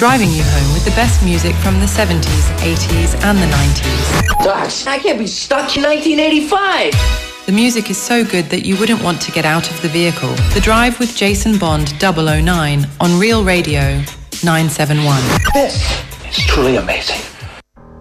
driving you home with the best music from the 70s, 80s and the 90s. Doc, I can't be stuck in 1985. The music is so good that you wouldn't want to get out of the vehicle. The Drive with Jason Bond 009 on Real Radio 971. This is truly amazing.